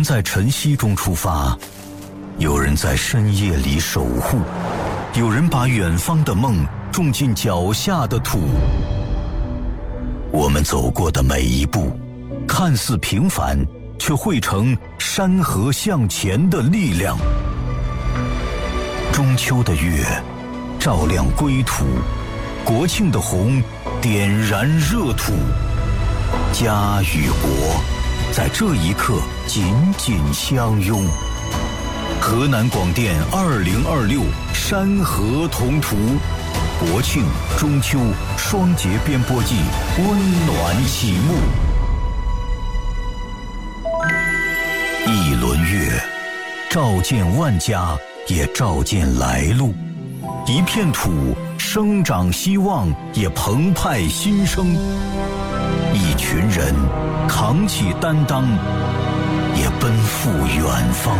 在晨曦中出发，有人在深夜里守护，有人把远方的梦种进脚下的土。我们走过的每一步，看似平凡，却汇成山河向前的力量。中秋的月照亮归途，国庆的红点燃热土。家与国在这一刻紧紧相拥。河南广电2026山河同途，国庆、中秋双节编播季温暖启幕。一轮月，照见万家，也照见来路。一片土，生长希望，也澎湃新生。一群人，扛起担当，也奔赴远方。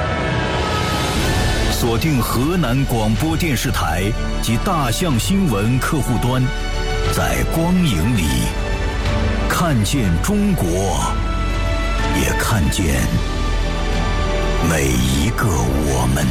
锁定河南广播电视台及大象新闻客户端，在光影里看见中国，也看见每一个我们。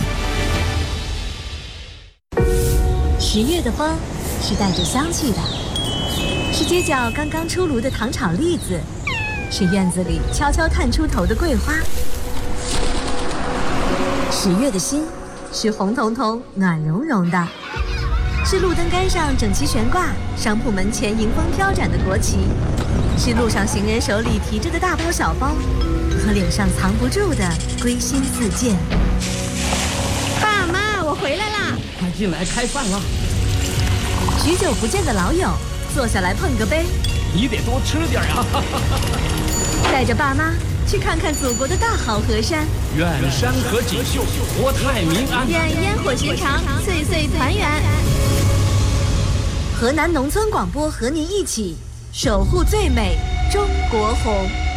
10月的风是带着香气的，是街角刚刚出炉的糖炒栗子，是院子里悄悄探出头的桂花。10月的心是红彤彤暖融融的，是路灯杆上整齐悬挂，商铺门前迎风飘展的国旗，是路上行人手里提着的大包小包，和脸上藏不住的归心似箭。 爸妈，我回来啦！ 快进来开饭了。 许久不见的老友，坐下来碰个杯。 你得多吃点呀！ 带着爸妈去看看祖国的大好河山。 愿山河锦绣，国泰民安。 愿烟火寻常，岁岁团圆。 河南农村广播和您一起守护最美中国红。